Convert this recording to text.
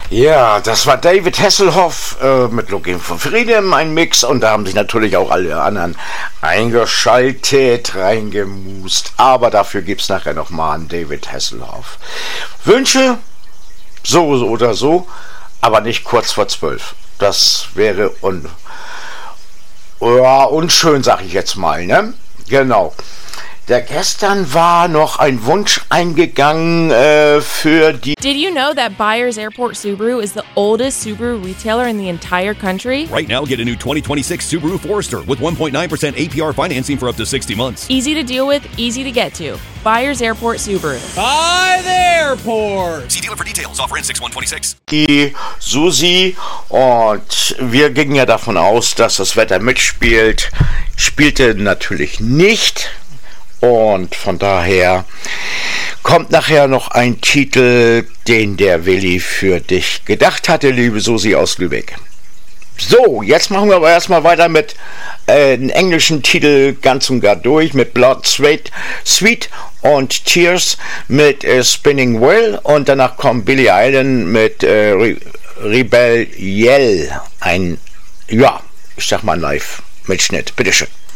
Ja, das war David Hasselhoff mit Looking for Freedom, ein Mix, und da haben sich natürlich auch alle anderen eingeschaltet, reingemust, aber dafür gibt's nachher nochmal einen David Hasselhoff. Wünsche, so oder so, aber nicht kurz vor 12. Das wäre unschön, sag ich jetzt mal, ne? Genau. Gestern war noch ein Wunsch eingegangen für die... Did you know that Byers Airport Subaru is the oldest Subaru retailer in the entire country? Right now, get a new 2026 Subaru Forester with 1.9% APR financing for up to 60 months. Easy to deal with, easy to get to. Byers Airport Subaru. By the airport! See dealer for details. Offer in 6126. Die Susi, und wir gingen ja davon aus, dass das Wetter mitspielt. Spielte natürlich nicht. Und von daher kommt nachher noch ein Titel, den der Willi für dich gedacht hatte, liebe Susi aus Lübeck. So, jetzt machen wir aber erstmal weiter mit einem englischen Titel ganz und gar durch, mit Blood, Sweat und Tears mit Spinning Wheel, und danach kommt Billy Idol mit Rebel Yell. Ich sag mal Live-Mitschnitt, bitteschön.